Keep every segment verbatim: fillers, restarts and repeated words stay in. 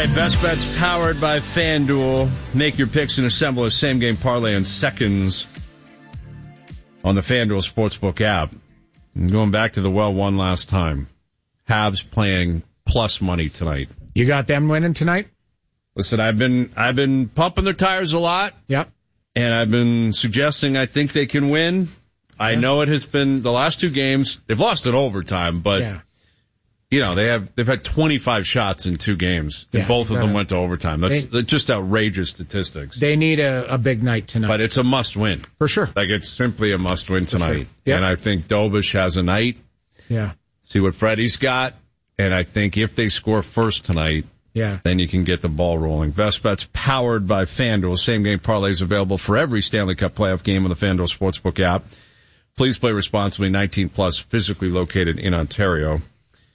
right, Best Bets powered by FanDuel. Make your picks and assemble a same-game parlay in seconds on the FanDuel Sportsbook app. And going back to the well one last time. Habs playing plus money tonight. You got them winning tonight? Listen, I've been I've been pumping their tires a lot. Yep. And I've been suggesting I think they can win. I yeah. know it has been the last two games. They've lost in overtime, but yeah. you know, they have they've had twenty-five shots in two games, and yeah, both of them gotta, went to overtime. That's, they, that's just outrageous statistics. They need a, a big night tonight. But it's a must-win. For sure. Like, it's simply a must-win tonight. Sure. Yep. And I think Dobish has a night. Yeah. See what Freddie's got. And I think if they score first tonight, yeah, then you can get the ball rolling. Best Bets powered by FanDuel. Same-game parlays available for every Stanley Cup playoff game on the FanDuel Sportsbook app. Please play responsibly. nineteen plus, physically located in Ontario.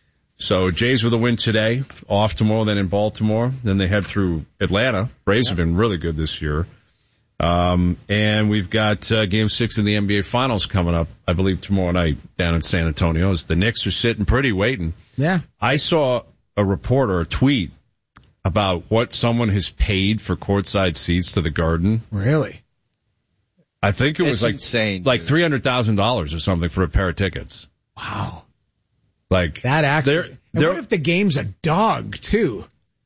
So Jays with a win today, off tomorrow, then in Baltimore. Then they head through Atlanta. Braves yeah. have been really good this year. Um, and we've got uh, Game six in the N B A Finals coming up, I believe, tomorrow night down in San Antonio. As the Knicks are sitting pretty waiting. Yeah. I saw a report or a tweet about what someone has paid for courtside seats to the Garden. Really? I think it was it's like insane, like three hundred thousand dollars or something for a pair of tickets. Wow. Like that actually. They're, and they're, what if the game's a dog too?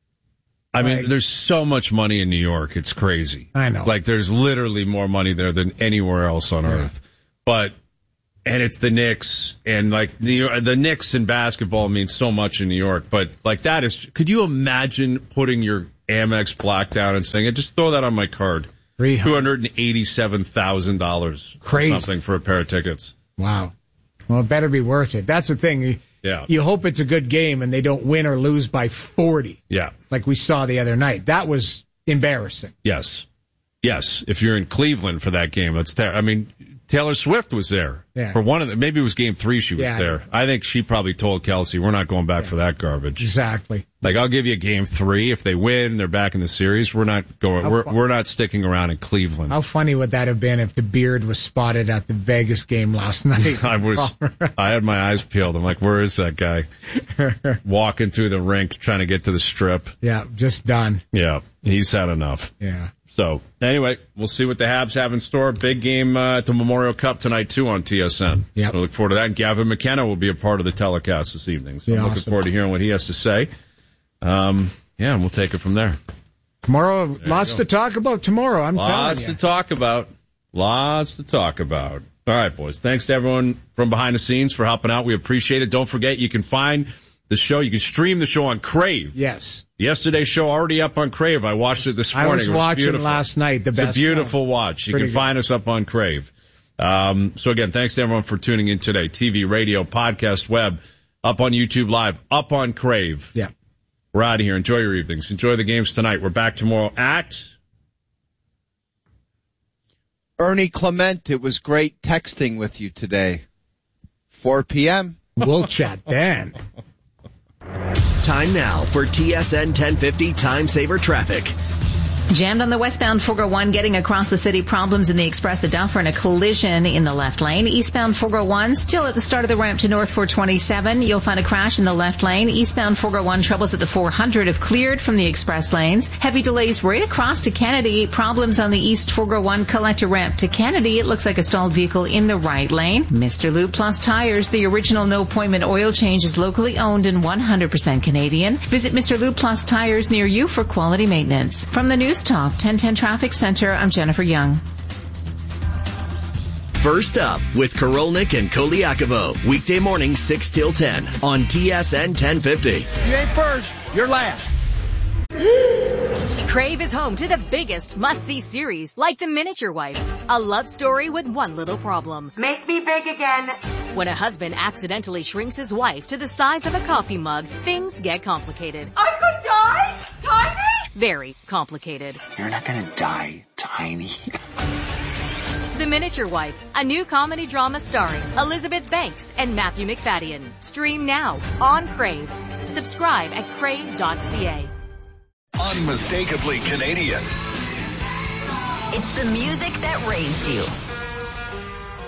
I like, mean, there's so much money in New York. It's crazy. I know. Like, there's literally more money there than anywhere else on yeah. earth. But, and it's the Knicks, and like, New York, the Knicks in basketball means so much in New York. But like, that is, could you imagine putting your Amex black down and saying, just throw that on my card? two hundred eighty-seven thousand dollars or something for a pair of tickets. Wow. Well, it better be worth it. That's the thing. Yeah. You hope it's a good game and they don't win or lose by forty. Yeah. Like we saw the other night. That was embarrassing. Yes. Yes. If you're in Cleveland for that game, that's ter- I mean, Taylor Swift was there yeah. for one of the, maybe it was game three she was yeah, there. I think she probably told Kelsey, we're not going back yeah. for that garbage. Exactly. Like, I'll give you game three. If they win, they're back in the series. We're not going, we're, we're not sticking around in Cleveland. How funny would that have been if the beard was spotted at the Vegas game last night? I was, I had my eyes peeled. I'm like, where is that guy? Walking through the rink trying to get to the strip. Yeah, just done. Yeah, he's had enough. Yeah. So, anyway, we'll see what the Habs have in store. Big game uh, at the Memorial Cup tonight, too, on T S N. Yep. So look forward to that. And Gavin McKenna will be a part of the telecast this evening. So yeah, I'm looking awesome. forward to hearing what he has to say. Um, yeah, and we'll take it from there. Tomorrow, there lots to talk about tomorrow, I'm lots telling you. Lots to talk about. Lots to talk about. All right, boys. Thanks to everyone from behind the scenes for helping out. We appreciate it. Don't forget, you can find the show. You can stream the show on Crave. Yes. Yesterday's show already up on Crave. I watched it this morning. I was, it was watching beautiful. last night. The it's best. It's a beautiful one. watch. You Pretty can good. find us up on Crave. Um, so again, thanks to everyone for tuning in today. T V, radio, podcast, web, up on YouTube Live, up on Crave. Yeah. We're out of here. Enjoy your evenings. Enjoy the games tonight. We're back tomorrow at Ernie Clement. It was great texting with you today. four p.m. We'll chat then. Time now for T S N ten fifty Time Saver Traffic. Jammed on the westbound four oh one getting across the city. Problems in the Express at Duffer and a collision in the left lane. Eastbound four oh one still at the start of the ramp to North four twenty-seven. You'll find a crash in the left lane. Eastbound four oh one troubles at the four hundred have cleared from the express lanes. Heavy delays right across to Kennedy. Problems on the East four oh one collector ramp to Kennedy. It looks like a stalled vehicle in the right lane. Mister Lube Plus Tires. The original no appointment oil change is locally owned and one hundred percent Canadian. Visit Mister Lube Plus Tires near you for quality maintenance. From the News Talk ten ten Traffic Center, I'm Jennifer Young. First up with Korolnik and Koliakovo. Weekday morning six till ten on T S N ten fifty. You ain't first, you're last. Crave is home to the biggest must-see series, like The Miniature Wife, a love story with one little problem. Make me big again. When a husband accidentally shrinks his wife to the size of a coffee mug, things get complicated. I could die, Tiny? Very complicated. You're not gonna die, Tiny. The Miniature Wife, a new comedy drama starring Elizabeth Banks and Matthew McFadden. Stream now on Crave. Subscribe at crave dot c a. Unmistakably Canadian. It's the music that raised you.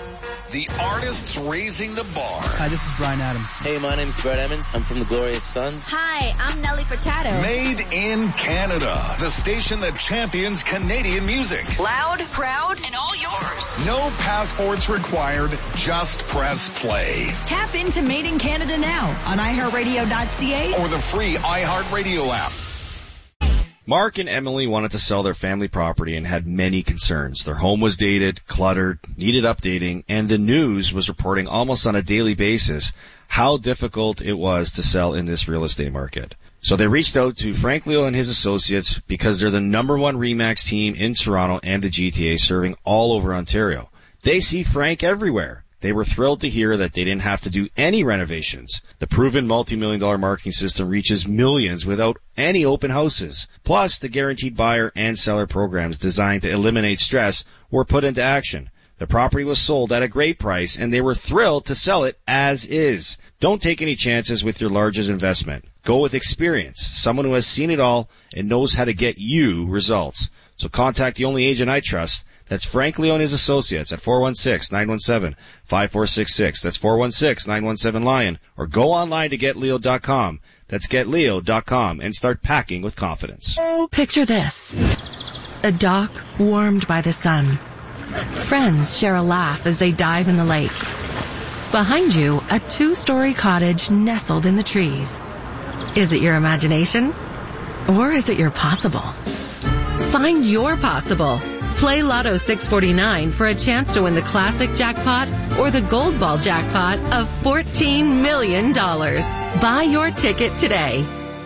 The artists raising the bar. Hi, this is Bryan Adams. Hey, my name's Brett Emmons. I'm from the Glorious Sons. Hi, I'm Nelly Furtado. Made in Canada. The station that champions Canadian music. Loud, proud, and all yours. No passports required. Just press play. Tap into Made in Canada now on i heart radio dot c a or the free iHeartRadio app. Mark and Emily wanted to sell their family property and had many concerns. Their home was dated, cluttered, needed updating, and the news was reporting almost on a daily basis how difficult it was to sell in this real estate market. So they reached out to Frank Leo and his associates because they're the number one RE/MAX team in Toronto and the G T A, serving all over Ontario. They see Frank everywhere. They were thrilled to hear that they didn't have to do any renovations. The proven multi-million dollar marketing system reaches millions without any open houses. Plus, the guaranteed buyer and seller programs designed to eliminate stress were put into action. The property was sold at a great price, and they were thrilled to sell it as is. Don't take any chances with your largest investment. Go with experience, someone who has seen it all and knows how to get you results. So contact the only agent I trust. That's Frank Leo and his associates at four one six, nine one seven, five four six six. That's four one six, nine one seven, LION. Or go online to get leo dot com. That's get leo dot com and start packing with confidence. Picture this. A dock warmed by the sun. Friends share a laugh as they dive in the lake. Behind you, a two-story cottage nestled in the trees. Is it your imagination? Or is it your possible? Find your possible. Play Lotto six forty-nine for a chance to win the classic jackpot or the gold ball jackpot of fourteen million dollars. Buy your ticket today.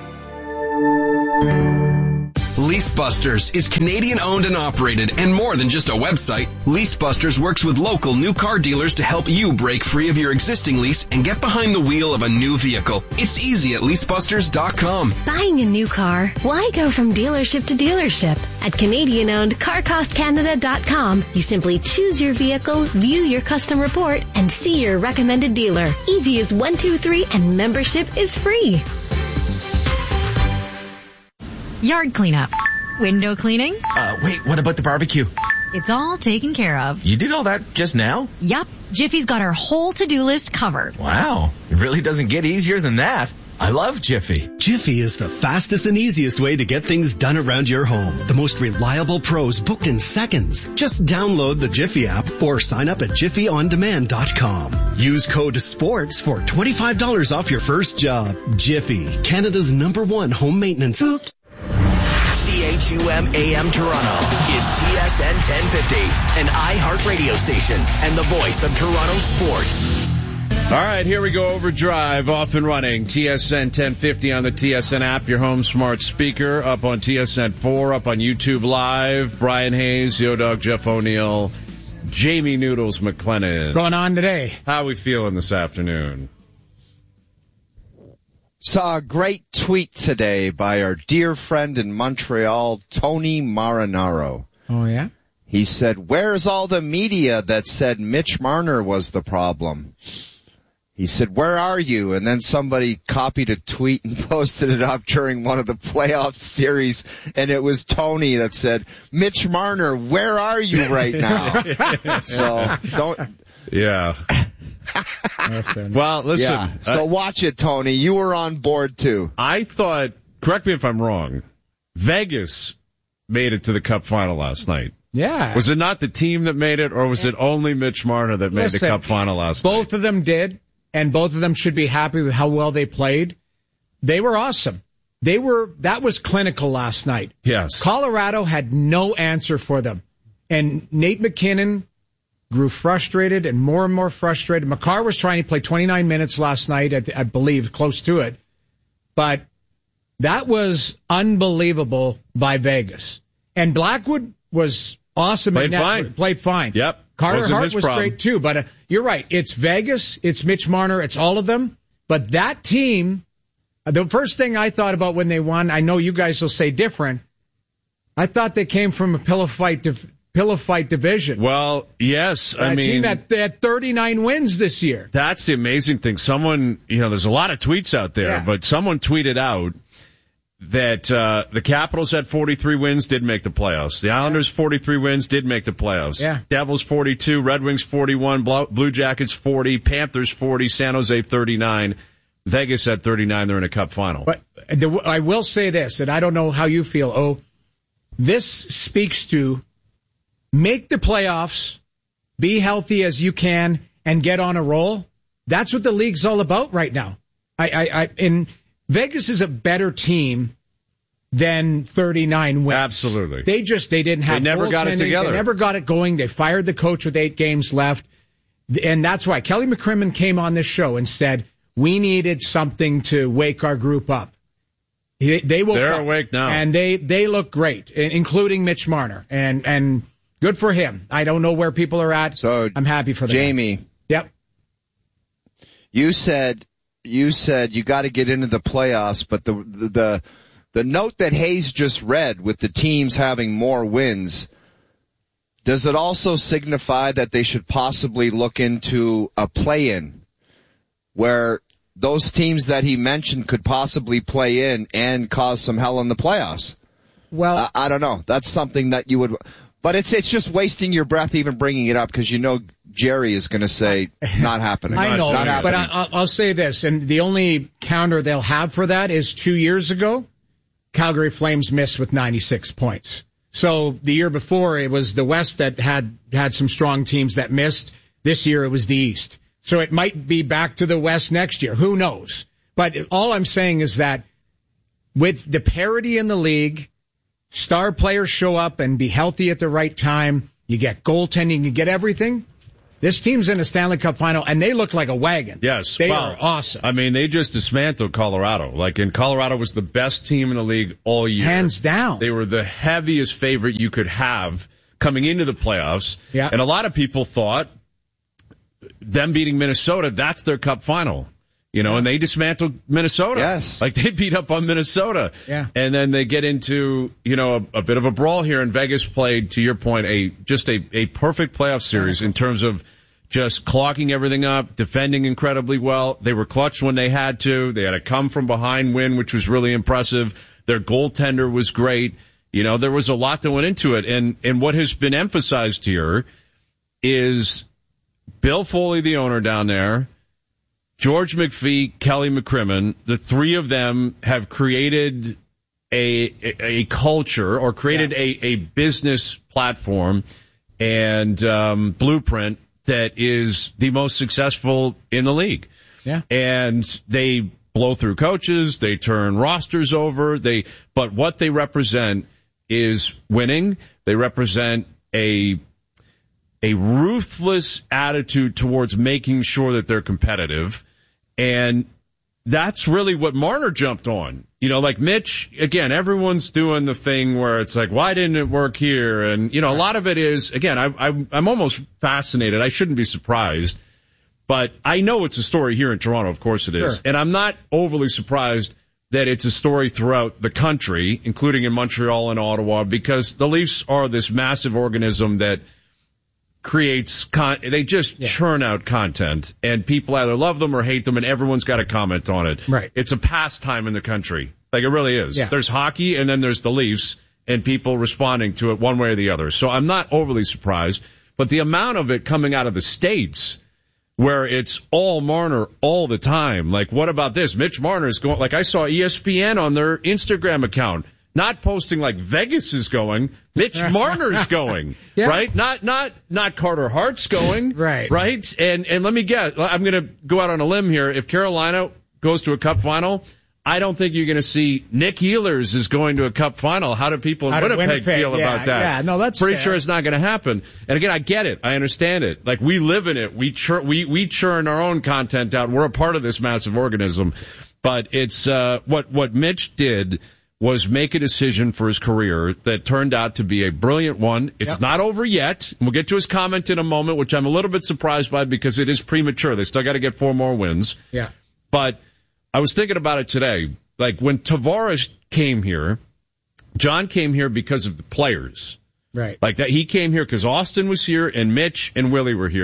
LeaseBusters is Canadian-owned and operated, and more than just a website. LeaseBusters works with local new car dealers to help you break free of your existing lease and get behind the wheel of a new vehicle. It's easy at lease busters dot com. Buying a new car? Why go from dealership to dealership? At Canadian-owned car cost canada dot com, you simply choose your vehicle, view your custom report, and see your recommended dealer. Easy as one, two, three, and membership is free. Yard cleanup. Window cleaning. Uh, wait, what about the barbecue? It's all taken care of. You did all that just now? Yup. Jiffy's got our whole to-do list covered. Wow. It really doesn't get easier than that. I love Jiffy. Jiffy is the fastest and easiest way to get things done around your home. The most reliable pros booked in seconds. Just download the Jiffy app or sign up at jiffy on demand dot com. Use code SPORTS for twenty-five dollars off your first job. Jiffy, Canada's number one home maintenance. C H U M A M Toronto is T S N ten fifty, an iHeart radio station and the voice of Toronto sports. All right, here we go. Overdrive, off and running. T S N ten fifty on the T S N app, your home smart speaker, up on T S N four, up on YouTube Live. Brian Hayes, Yo-Dog, Jeff O'Neill, Jamie Noodles McLennan. What's going on today? How are we feeling this afternoon? Saw a great tweet today by our dear friend in Montreal, Tony Marinaro. Oh, yeah? He said, where's all the media that said Mitch Marner was the problem? He said, where are you? And then somebody copied a tweet and posted it up during one of the playoff series, and it was Tony that said, Mitch Marner, where are you right now? So, don't... Yeah. Well, listen. Yeah. So uh, watch it, Tony. You were on board too. I thought, correct me if I'm wrong, Vegas made it to the Cup final last night. Yeah. Was it not the team that made it, or was it only Mitch Marner that made Listen, the Cup final last both night? Both of them did, and both of them should be happy with how well they played. They were awesome. They were, that was clinical last night. Yes. Colorado had no answer for them. And Nate McKinnon grew frustrated and more and more frustrated. Makar was trying to play twenty-nine minutes last night, I, I believe, close to it. But that was unbelievable by Vegas. And Blackwood was awesome. Played at fine. Net, played fine. Yep. Carter Wasn't Hart his was problem. great too. But uh, you're right. It's Vegas. It's Mitch Marner. It's all of them. But that team, the first thing I thought about when they won, I know you guys will say different, I thought they came from a pillow fight div- pillow fight division. Well, yes. That I mean, team that they had thirty-nine wins this year. That's the amazing thing. Someone, you know, there's a lot of tweets out there, Yeah. but someone tweeted out that uh, the Capitals had forty-three wins, did make the playoffs. The Islanders forty-three wins, did make the playoffs. Yeah. Devils forty-two, Red Wings forty-one, Blue Jackets forty, Panthers forty, San Jose thirty-nine. Vegas at thirty-nine. They're in a Cup final. But the, I will say this, and I don't know how you feel. Oh, this speaks to make the playoffs, be healthy as you can, and get on a roll. That's what the league's all about right now. I, I, I in Vegas is a better team than thirty-nine wins. Absolutely. They just they didn't have. They never got it together. They never got it going. They fired the coach with eight games left, and that's why Kelly McCrimmon came on this show and said, we needed something to wake our group up. They, they woke They're up, awake now. and they, they look great, including Mitch Marner. And, and good for him. I don't know where people are at. So I'm happy for them. Jamie. Yep. You said, you said you got to get into the playoffs, but the, the, the, the note that Hayes just read with the teams having more wins, does it also signify that they should possibly look into a play-in where those teams that he mentioned could possibly play in and cause some hell in the playoffs? Well, I, I don't know. That's something that you would, but it's, it's just wasting your breath even bringing it up because you know Jerry is going to say not happening. I know, not but happening. I, I'll say this, and the only counter they'll have for that is two years ago, Calgary Flames missed with ninety-six points. So the year before, it was the West that had, had some strong teams that missed. This year, it was the East. So it might be back to the West next year. Who knows? But all I'm saying is that with the parity in the league, star players show up and be healthy at the right time. You get goaltending, you get everything. This team's in a Stanley Cup final, and they look like a wagon. Yes. They well, are awesome. I mean, they just dismantled Colorado. Like, and Colorado was the best team in the league all year. Hands down. They were the heaviest favorite you could have coming into the playoffs. Yeah. And a lot of people thought them beating Minnesota, that's their Cup final. You know, yeah. and they dismantled Minnesota. Yes. Like, they beat up on Minnesota. Yeah. And then they get into, you know, a, a bit of a brawl here, and Vegas played, to your point, a just a, a perfect playoff series in terms of just clocking everything up, defending incredibly well. They were clutch when they had to. They had a come-from-behind win, which was really impressive. Their goaltender was great. You know, there was a lot that went into it. And, and what has been emphasized here is Bill Foley, the owner down there, George McPhee, Kelly McCrimmon, the three of them have created a a, a culture or created yeah. a, a business platform and um, blueprint that is the most successful in the league. Yeah. And they blow through coaches, they turn rosters over, they but what they represent is winning. They represent a a ruthless attitude towards making sure that they're competitive. And that's really what Marner jumped on. You know, like Mitch, again, everyone's doing the thing where it's like, why didn't it work here? And, you know, a lot of it is, again, I, I, I'm almost fascinated. I shouldn't be surprised. But I know it's a story here in Toronto. Of course it is. Sure. And I'm not overly surprised that it's a story throughout the country, including in Montreal and Ottawa, because the Leafs are this massive organism that creates con they just yeah. churn out content, and people either love them or hate them, and everyone's got a comment on it. Right. It's a pastime in the country. Like, it really is. Yeah. There's hockey, and then there's the Leafs, and people responding to it one way or the other. So I'm not overly surprised, but the amount of it coming out of the States, where it's all Marner all the time. Like, what about this? Mitch Marner is going, like, I saw E S P N on their Instagram account not posting like Vegas is going, Mitch Marner's going, yeah. right? Not, not, not Carter Hart's going, right? Right? And, and let me guess, I'm going to go out on a limb here. If Carolina goes to a Cup final, I don't think you're going to see Nick Ehlers is going to a Cup final. How do people in Winnipeg, Winnipeg feel yeah, about that? Yeah, no, that's pretty fair. sure it's not going to happen. And again, I get it. I understand it. Like, we live in it. We chur- we we churn our own content out. We're a part of this massive organism. But it's uh what what Mitch did was make a decision for his career that turned out to be a brilliant one. It's yep. not over yet. We'll get to his comment in a moment, which I'm a little bit surprised by because it is premature. They still got to get four more wins. Yeah. But I was thinking about it today. Like, when Tavares came here, John came here because of the players. Right. Like that, he came here because Austin was here and Mitch and Willie were here.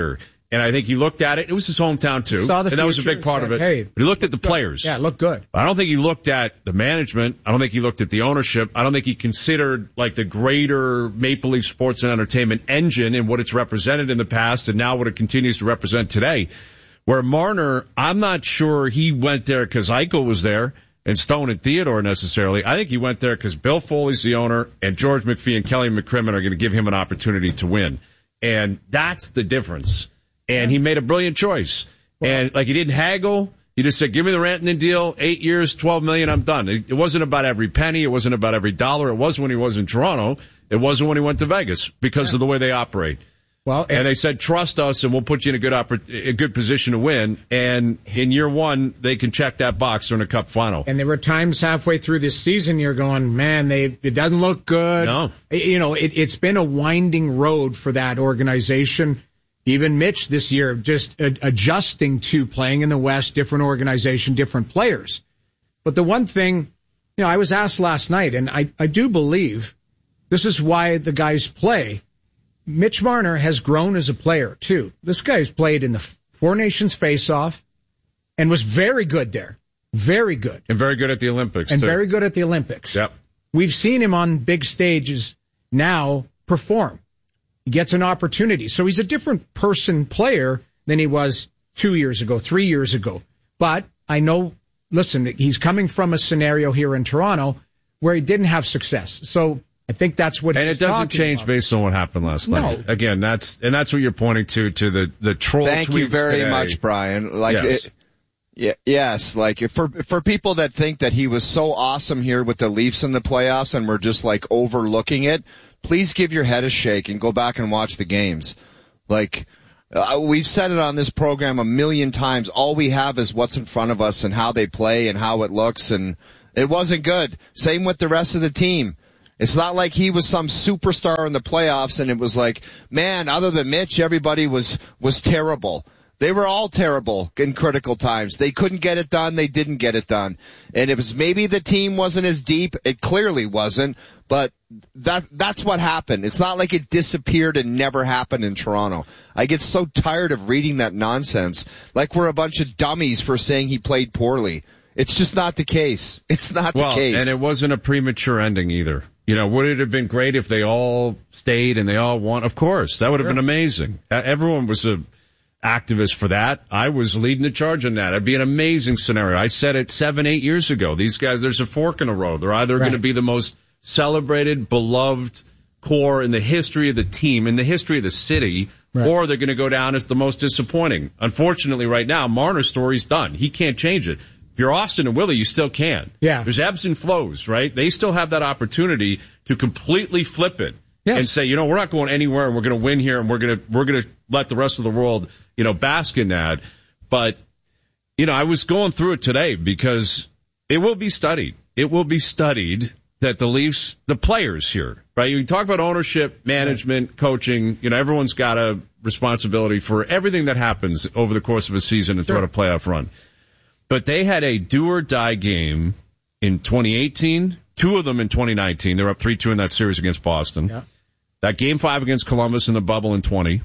And I think he looked at it. It was his hometown, too. Saw the and that was a future, big part said, of it. Hey, but he looked at the players. Yeah, it looked good. I don't think he looked at the management. I don't think he looked at the ownership. I don't think he considered like the greater Maple Leaf sports and entertainment engine and what it's represented in the past and now what it continues to represent today. Where Marner, I'm not sure he went there because Eichel was there and Stone and Theodore necessarily. I think he went there because Bill Foley's the owner and George McPhee and Kelly McCrimmon are going to give him an opportunity to win. And that's the difference. And he made a brilliant choice. And like he didn't haggle. He just said, give me the Rantanen deal, eight years, twelve million, I'm done. It, it wasn't about every penny. It wasn't about every dollar. It was when he was in Toronto. It wasn't when he went to Vegas because yeah. of the way they operate. Well, and, and they said, trust us and we'll put you in a good oppor- a good position to win. And in year one, they can check that box in a cup final. And there were times halfway through this season you're going, man, they it doesn't look good. No. You know, it, it's been a winding road for that organization. Even Mitch this year just uh, adjusting to playing in the West, different organization, different players. But the one thing, you know, I was asked last night, and I, I do believe this is why the guys play. Mitch Marner has grown as a player, too. This guy's played in the Four Nations face-off and was very good there. Very good. And very good at the Olympics, And too. very good at the Olympics. Yep. We've seen him on big stages now perform. He gets an opportunity. So he's a different person player than he was two years ago, three years ago. But I know, listen, he's coming from a scenario here in Toronto where he didn't have success. So I think that's what and he's it doesn't talking change about. based on what happened last No. night. Again, that's and that's what you're pointing to to the the troll. Thank you tweets very today. much, Brian. Like, yes. it, yeah, yes, like if for for people that think that he was so awesome here with the Leafs in the playoffs and we're just like overlooking it, please give your head a shake and go back and watch the games. Like, uh, we've said it on this program a million times. All we have is what's in front of us and how they play and how it looks, and it wasn't good. Same with the rest of the team. It's not like he was some superstar in the playoffs and it was like, man, other than Mitch, everybody was, was terrible. They were all terrible in critical times. They couldn't get it done. They didn't get it done. And it was maybe the team wasn't as deep. It clearly wasn't, but that, that's what happened. It's not like it disappeared and never happened in Toronto. I get so tired of reading that nonsense. Like we're a bunch of dummies for saying he played poorly. It's just not the case. It's not well, the case. And it wasn't a premature ending either. You know, would it have been great if they all stayed and they all won? Of course. That would have Sure. been amazing. Everyone was a activist for that. I was leading the charge on that. It'd be an amazing scenario. I said it seven, eight years ago. These guys, there's a fork in the road. They're either right. going to be the most celebrated, beloved core in the history of the team, in the history of the city, right. or they're going to go down as the most disappointing. Unfortunately, right now, Marner's story's done. He can't change it. If you're Austin and Willie, you still can. Yeah. There's ebbs and flows, right? They still have that opportunity to completely flip it. Yes. And say, you know, we're not going anywhere and we're going to win here and we're going to, we're going to let the rest of the world, you know, bask in that. But, you know, I was going through it today because it will be studied. It will be studied that the Leafs, the players here, right? You talk about ownership, management, coaching, you know, everyone's got a responsibility for everything that happens over the course of a season and sure. throughout a playoff run. But they had a do or die game in twenty eighteen, two of them in twenty nineteen. They were up three two in that series against Boston. Yeah. That game five against Columbus in the bubble in twenty.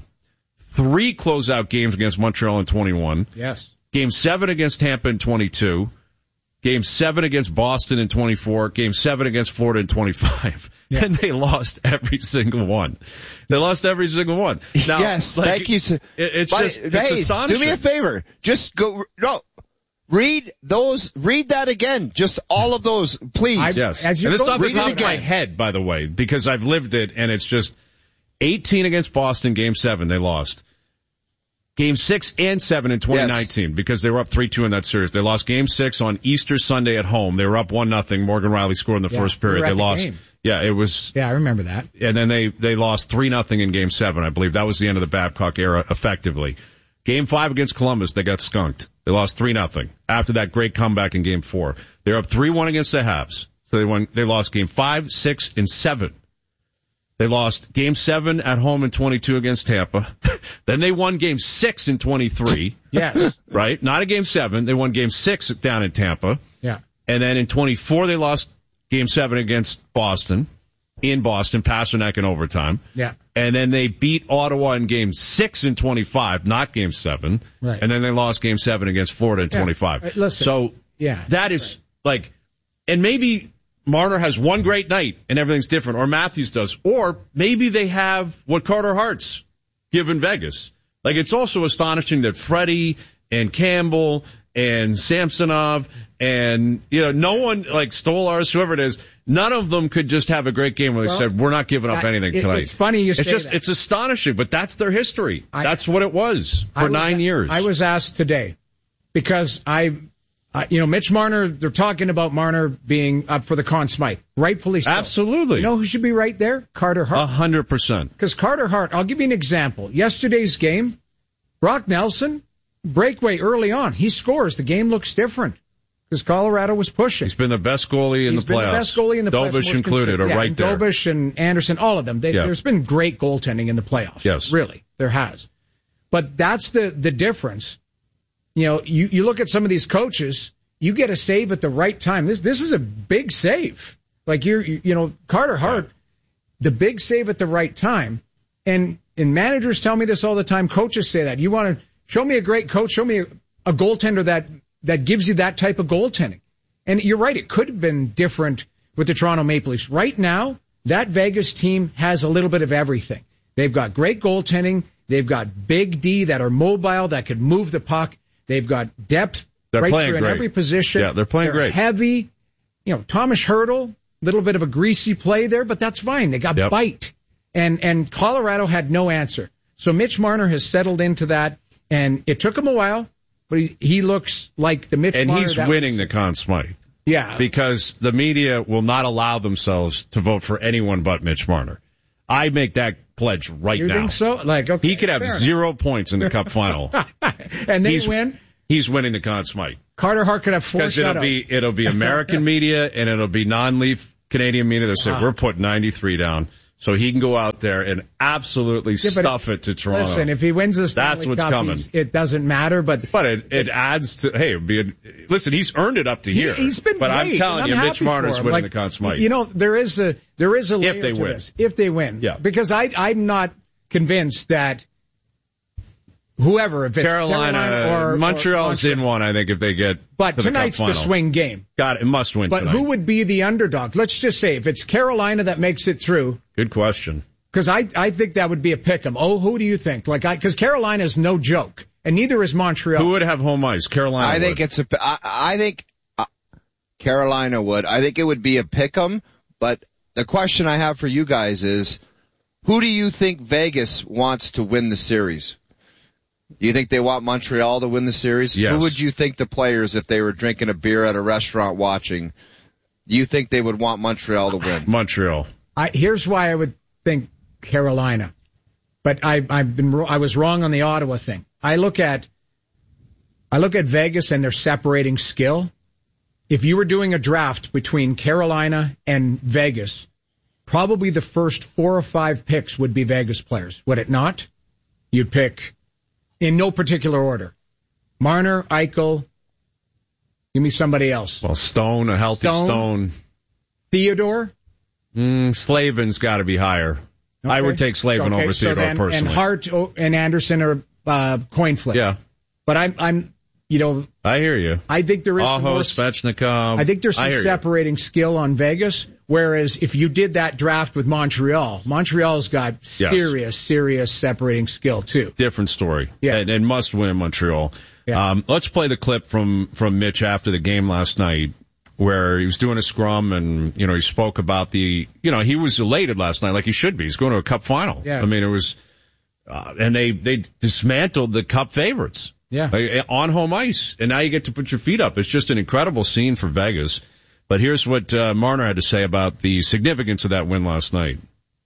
Three closeout games against Montreal in twenty-one. Yes. Game seven against Tampa in twenty-two. Game seven against Boston in twenty-four. Game seven against Florida in twenty-five. Yeah. And they lost every single one. They lost every single one. Now, yes, like, thank you. It, it's but, just, it's hey, astonishing. Do me a favor. Just go, no. Read those, read that again. Just all of those, please. I, yes. As you and this is go, off the read top it of my again. head, by the way, because I've lived it, and it's just eighteen against Boston, game seven, they lost. Game six and seven in twenty nineteen, yes. because they were up three two in that series. They lost game six on Easter Sunday at home. They were up one nothing. Morgan Riley scored in the yeah, first period. They the lost. The yeah, it was. Yeah, I remember that. And then they, they lost three nothing in game seven, I believe. That was the end of the Babcock era, effectively. Game five against Columbus, they got skunked. They lost three nothing. After that great comeback in game four. They're up three one against the Habs. So they won, they lost game five, six, and seven. They lost game seven at home in twenty-two against Tampa. Then they won game six in twenty-three. Yes. Right? Not a game seven. They won game six down in Tampa. Yeah. And then in twenty-four, they lost game seven against Boston. In Boston, Pasternak in overtime. Yeah. And then they beat Ottawa in game six in twenty-five, not game seven. Right. And then they lost game seven against Florida in yeah. twenty-five. Uh, listen, so yeah, that is like, and maybe Marner has one great night and everything's different, or Matthews does, or maybe they have what Carter Hart's given Vegas. Like, it's also astonishing that Freddie and Campbell and Samsonov and, you know, no one, like Stolarz, whoever it is, none of them could just have a great game where they well, said, we're not giving up anything it, tonight. It's funny you say it's just, that. It's astonishing, but that's their history. I, that's what it was for was, nine years. I was asked today because I, uh, you know, Mitch Marner, they're talking about Marner being up for the Conn Smythe. Rightfully so. Absolutely. You know who should be right there? Carter Hart. A hundred percent. Because Carter Hart, I'll give you an example. Yesterday's game, Brock Nelson, breakaway early on. He scores. The game looks different because Colorado was pushing. He's been the best goalie in He's the playoffs. He's been the best goalie in the playoffs. Dobish included are yeah, right there. Dobish and Anderson, all of them. They, yeah. There's been great goaltending in the playoffs. Yes. Really, there has. But that's the, the difference. You know, you, you look at some of these coaches, you get a save at the right time. This this is a big save. Like, you're, you, you know, Carter Hart, yeah. the big save at the right time. And, and managers tell me this all the time. Coaches say that. You want to show me a great coach, show me a, a goaltender that, that gives you that type of goaltending. And you're right, it could have been different with the Toronto Maple Leafs. Right now, that Vegas team has a little bit of everything. They've got great goaltending. They've got big D that are mobile, that could move the puck. They've got depth they're right playing through great. in every position. Yeah, they're playing they're great. Heavy. You know, Thomas Hertl, little bit of a greasy play there, but that's fine. They got yep. bite. And, and Colorado had no answer. So Mitch Marner has settled into that, and it took him a while, but he, he looks like the Mitch and Marner. And he's winning was, the Conn Smythe. Yeah. Because the media will not allow themselves to vote for anyone but Mitch Marner. I make that pledge right you now. You think so? Like, okay. He could have zero enough. points in the Cup final. And they he's, win? He's winning the Conn Smythe. Carter Hart could have four shutouts. Because it'll be, it'll be American media and it'll be non-Leaf Canadian media that say, wow. we're putting ninety-three down. So he can go out there and absolutely yeah, stuff it to Toronto. Listen, if he wins this, that's what's Cup, coming. It doesn't matter, but but it, it adds to. Hey, it'd be a, listen, he's earned it up to he, here. He's been but great. I'm telling I'm you, Mitch Marner's winning like, the Conn Smythe. You know, there is a there is a layer if they to win. this. If they win, yeah. Because I I'm not convinced that whoever, if it's Carolina, Carolina or Montreal's or in one, I think, if they get. But to tonight's the, the swing game. Got it. Must win. But tonight. who would be the underdog? Let's just say if it's Carolina that makes it through. Good question. Because I I think that would be a pick 'em. Oh, who do you think? Like I because Carolina is no joke, and neither is Montreal. Who would have home ice? Carolina. I would. think it's a. I, I think uh, Carolina would. I think it would be a pick 'em. But the question I have for you guys is, who do you think Vegas wants to win the series? Do you think they want Montreal to win the series? Yes. Who would you think the players, if they were drinking a beer at a restaurant watching, do you think they would want Montreal to win? Montreal. I, here's why I would think Carolina. But I, I've been, I was wrong on the Ottawa thing. I look at, I look at Vegas and their separating skill. If you were doing a draft between Carolina and Vegas, probably the first four or five picks would be Vegas players, would it not? You'd pick in no particular order. Marner, Eichel, give me somebody else. Well, Stone, a healthy Stone. Stone. Theodore? Mm, Slavin's got to be higher. Okay. I would take Slavin okay, over so Theodore then, personally. And Hart and Anderson are uh, coin flip. Yeah. But I'm, I'm, you know. I hear you. I think there is Aho, some more, Svechnikov. I think there's some separating you. skill on Vegas. Whereas if you did that draft with Montreal, Montreal's got yes. serious, serious separating skill too. Different story. Yeah. And, and must win in Montreal. Yeah. Um, let's play the clip from, from Mitch after the game last night, where he was doing a scrum and, you know, he spoke about the, you know, he was elated last night like he should be. He's going to a cup final. Yeah. I mean, it was, uh, and they, they dismantled the cup favorites. Yeah. Like, on home ice. And now you get to put your feet up. It's just an incredible scene for Vegas. But here's what uh, Marner had to say about the significance of that win last night.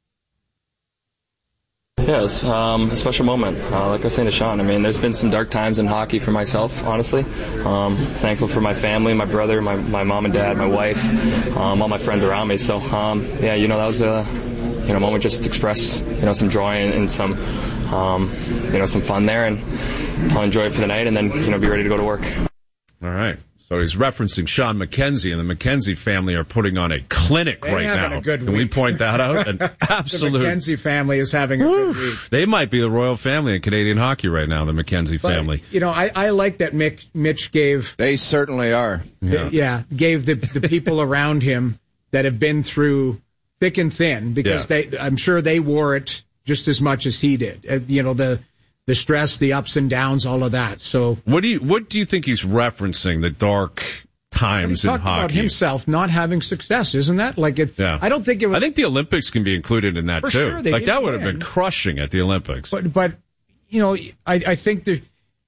Yeah, it was um, a special moment. Uh, like I was saying to Sean, I mean, there's been some dark times in hockey for myself, honestly. Um, thankful for my family, my brother, my, my mom and dad, my wife, um, all my friends around me. So, um, yeah, you know, that was a you know moment just to express, you know, some joy and, and some, um, you know, some fun there. And I'll enjoy it for the night and then, you know, be ready to go to work. All right. So he's referencing Sean McKenzie, and the McKenzie family are putting on a clinic They're right having now. a good Can we week. point that out? An absolute. The McKenzie family is having a good week. They might be the royal family in Canadian hockey right now, the McKenzie But, family. You know, I, I like that Mitch, Mitch gave. They certainly are. Yeah. Yeah, gave the the people around him that have been through thick and thin, because Yeah. they, I'm sure they wore it just as much as he did. Uh, you know, the the stress, the ups and downs, all of that. So What do you what do you think he's referencing? The dark times he in talked about hockey. himself not having success, isn't that like it? Yeah. I don't think it was. I think the Olympics can be included in that For too. sure, they like that didn't would have been win. crushing at the Olympics. But, but you know, I, I think that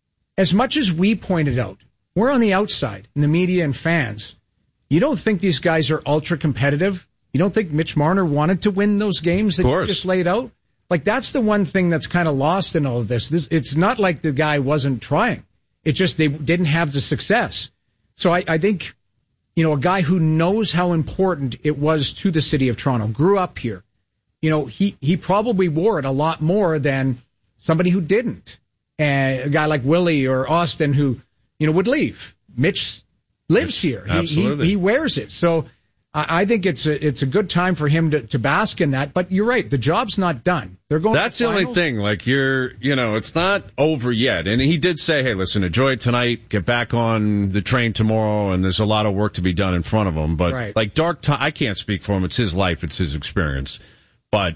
as much as we pointed out, we're on the outside, in the media and fans. You don't think these guys are ultra competitive? You don't think Mitch Marner wanted to win those games that you just laid out? Like, that's the one thing that's kind of lost in all of this. This. It's not like the guy wasn't trying. It just they didn't have the success. So I, I think, you know, a guy who knows how important it was to the city of Toronto, grew up here, you know, he, he probably wore it a lot more than somebody who didn't. And a guy like Willie or Austin who, you know, would leave. Mitch lives here. He, Absolutely. he, he wears it. So I, I think it's a, it's a good time for him to, to bask in that. But you're right. The job's not done. They're going That's to the only finals. thing. Like, you're, you know, it's not over yet. And he did say, hey, listen, enjoy it tonight, get back on the train tomorrow, and there's a lot of work to be done in front of him. But, Right. like, dark time, I can't speak for him. It's his life. It's his experience. But,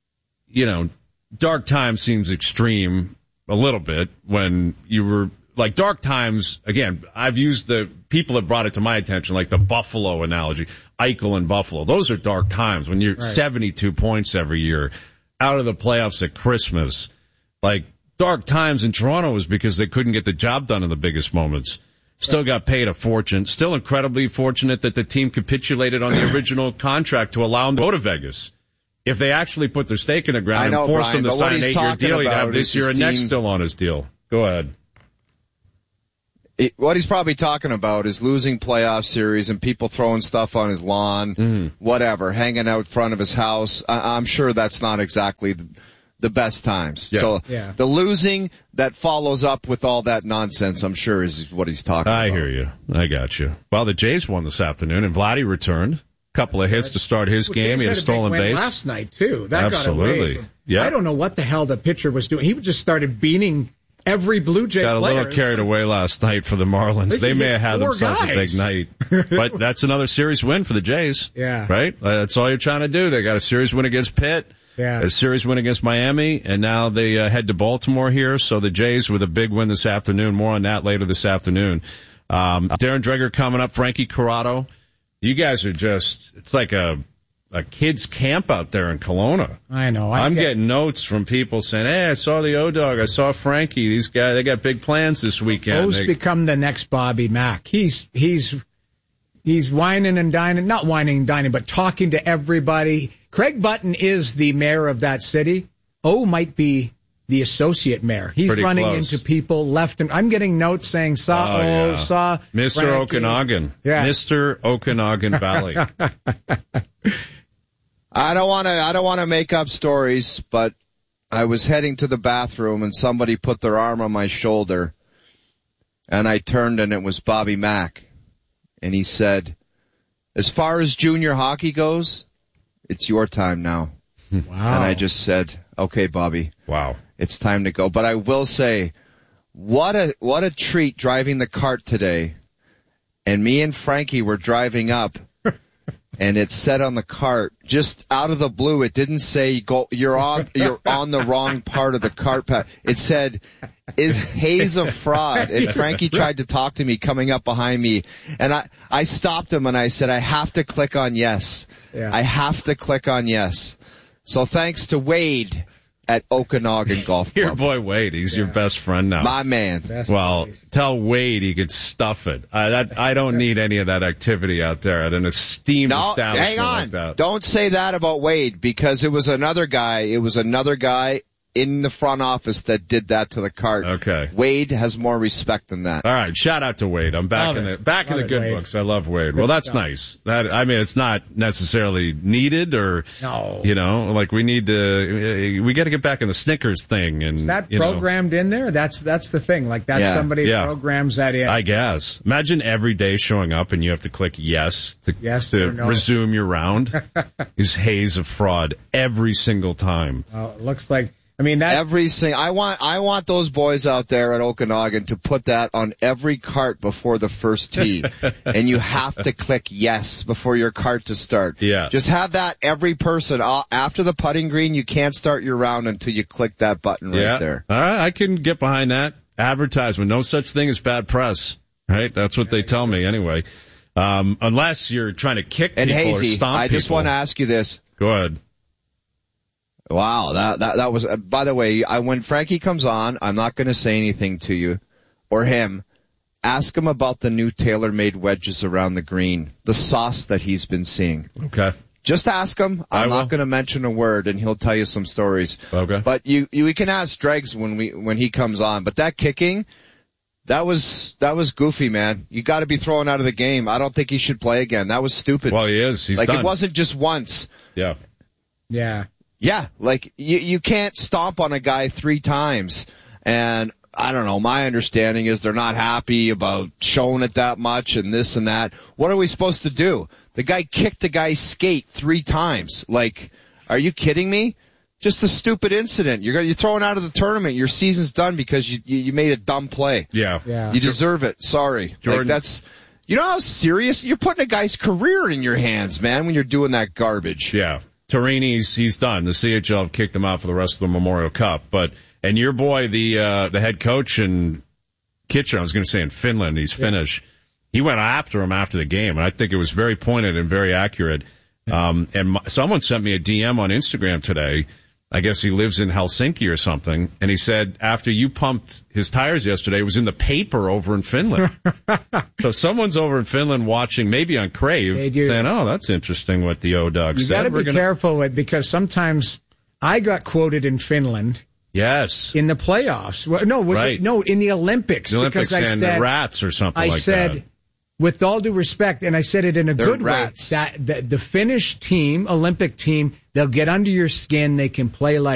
you know, dark time seems extreme a little bit when you were, like, dark times, again, I've used the, people have brought it to my attention, like the Buffalo analogy, Eichel and Buffalo. Those are dark times when you're Right. seventy-two points every year, out of the playoffs at Christmas. Like, dark times in Toronto was because they couldn't get the job done in the biggest moments. Still got paid a fortune. Still incredibly fortunate that the team capitulated on the original contract to allow them to go to Vegas. If they actually put their stake in the ground I know, and forced Brian, them to but what sign an he's eight-year talking deal, you'd about have this is year his and next team- still on his deal. Go ahead. It, what he's probably talking about is losing playoff series and people throwing stuff on his lawn, Mm-hmm. whatever, hanging out front of his house. I, I'm sure that's not exactly the, the best times. Yeah. So Yeah. the losing that follows up with all that nonsense, I'm sure, is what he's talking I about. hear you. I got you. Well, the Jays won this afternoon, and Vladdy returned. Couple of hits to start his Well, game. Jays He had a had stolen big win base. last night too. That Absolutely. got away. Yeah. I don't know what the hell the pitcher was doing. He just started beaning every Blue Jay Got a player. little carried away last night for the Marlins. They They may hit have had four themselves a guys. big night. But that's another series win for the Jays. Yeah. Right? Uh, That's all you're trying to do. They got a series win against Pitt. Yeah. A series win against Miami, and now they uh, head to Baltimore here. So the Jays with a big win this afternoon. More on that later this afternoon. Um, Darren Dreger coming up, Frankie Corrado. You guys are just, it's like a, a kid's camp out there in Kelowna. I know. I I'm get- getting notes from people saying, hey, I saw the O-Dog. I saw Frankie. These guys, they got big plans this weekend. O's They- become the next Bobby Mack. He's he's he's whining and dining, not whining and dining, but talking to everybody. Craig Button is the mayor of that city. O might be the associate mayor. He's Pretty running close. into people left and I'm getting notes saying saw Oh, O, yeah. saw Mister Frankie. Okanagan. Yeah. Mister Okanagan Valley. I don't want to. I don't want to make up stories, but I was heading to the bathroom and somebody put their arm on my shoulder, and I turned and it was Bobby Mack, and he said, "As far as junior hockey goes, it's your time now." Wow. And I just said, "Okay, Bobby, Wow. it's time to go." But I will say, what a what a treat driving the cart today, and me and Frankie were driving up. And it said on the cart, just out of the blue, it didn't say go, you're on, you're on the wrong part of the cart path. It said, is Hayes a fraud? And Frankie tried to talk to me coming up behind me. And I, I stopped him and I said, I have to click on yes. Yeah. I have to click on yes. So thanks to Wade at Okanagan Golf Your Club. boy Wade, he's your best friend now. My man. Best Well, place. tell Wade he could stuff it. I, that, I don't need any of that activity out there at an esteemed No, establishment hang on. like that. Don't say that about Wade because it was another guy. It was another guy in the front office that did that to the cart. Okay. Wade has more respect than that. All right. Shout out to Wade. I'm back Love in it. the back Love in the it, good Wade. books. I love Wade. Good Well, that's stuff. nice. That I mean, it's not necessarily needed, or No. you know, like we need to. We got to get back in the Snickers thing, and Is that you know, programmed in there? That's that's the thing. Like that's Yeah. somebody Yeah. programs that in. I guess. Imagine every day showing up and you have to click yes to, Yes to or no. resume your round. Is haze of fraud every single time. Oh, it looks like. I mean that. Every single, I want, I want those boys out there at Okanagan to put that on every cart before the first tee. And you have to click yes before your cart to start. Yeah. Just have that every person, uh, after the putting green, you can't start your round until you click that button right yeah. there. All right, I can get behind that. Advertisement. No such thing as bad press. Right? That's what they tell me anyway. Um, unless you're trying to kick And people or Hazy, stomp I just people. want to ask you this. Go ahead. Wow, that, that, that was, uh, by the way, I, when Frankie comes on, I'm not going to say anything to you or him. Ask him about the new tailor-made wedges around the green, the sauce that he's been seeing. Okay. Just ask him. I'm I will. not going to mention a word, and he'll tell you some stories. Okay. But you, you we can ask Dregs when we when he comes on. But that kicking, that was that was goofy, man. You got to be thrown out of the game. I don't think he should play again. That was stupid. Well, he is. He's like done. it wasn't just once. Yeah. Yeah. Yeah, like you you can't stomp on a guy three times. And I don't know, my understanding is they're not happy about showing it that much and this and that. What are we supposed to do? The guy kicked the guy's skate three times. Like, are you kidding me? Just a stupid incident. You're gonna, you're thrown out of the tournament. Your season's done because you you, you made a dumb play. Yeah. Yeah. You deserve it. Sorry. Jordan. Like that's, you know how serious? You're putting a guy's career in your hands, man, when you're doing that garbage. Yeah. Torini's, he's done. The C H L have kicked him out for the rest of the Memorial Cup. But, and your boy, the, uh, the head coach in Kitchener, I was going to say in Finland, he's Finnish. He went after him after the game, and I think it was very pointed and very accurate. Um, and my, someone sent me a D M on Instagram today. I guess he lives in Helsinki or something. And he said after you pumped his tires yesterday, it was in the paper over in Finland. So someone's over in Finland watching, maybe on Crave, saying, oh, that's interesting what the O-Dog You said. got to We're be gonna... careful with, because sometimes I got quoted in Finland. Yes. In the playoffs. Well, no, was right. it, no, in the Olympics. The Olympics because I and said, the rats or something I like said, that. with all due respect, and I said it in a They're good rats. way, that the, the Finnish team, Olympic team, they'll get under your skin. They can play like